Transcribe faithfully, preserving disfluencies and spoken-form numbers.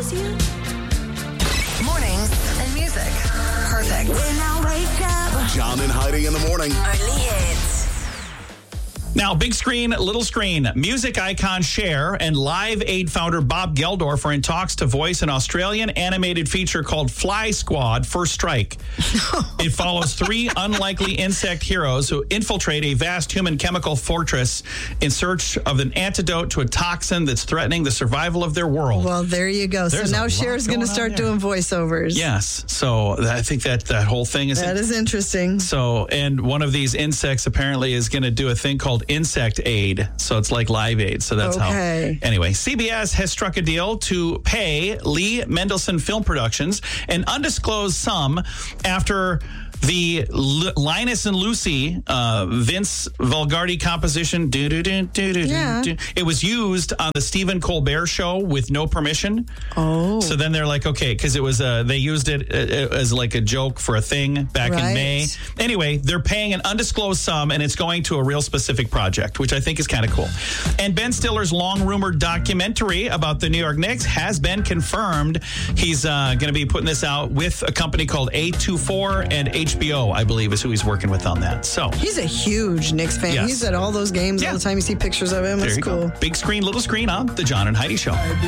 miss you. Mornings and music. Perfect. When I wake up. John and Heidi in the morning. Only hits. Now, big screen, little screen. Music icon Cher and Live Aid founder Bob Geldof are in talks to voice an Australian animated feature called Fly Squad First Strike. It follows three unlikely insect heroes who infiltrate a vast human chemical fortress in search of an antidote to a toxin that's threatening the survival of their world. Well, there you go. There's so a now lot Cher's going to going on start there. doing voiceovers. Yes. So I think that that whole thing is... That is interesting. So, and one of these insects apparently is going to do a thing called Insect Aid. So it's like Live Aid. So that's Okay. how. Anyway, C B S has struck a deal to pay Lee Mendelsohn Film Productions an undisclosed sum after the L- Linus and Lucy uh, Vince Valgardi composition. Do, do, do, do, do, Yeah. do. It was used on the Stephen Colbert Show with no permission. Oh. So then they're like, okay, because it was uh, they used it uh, as like a joke for a thing back Right. in May. Anyway, they're paying an undisclosed sum, and it's going to a real specific project, which I think is kind of cool. And Ben Stiller's long-rumored documentary about the New York Knicks has been confirmed. He's uh, going to be putting this out with a company called A twenty-four and H B O, I believe, is who he's working with on that. So He's a huge Knicks fan. Yes. He's at all those games Yeah. all the time. You see pictures of him. there It's you cool. go. Big screen, little screen on The John and Heidi Show.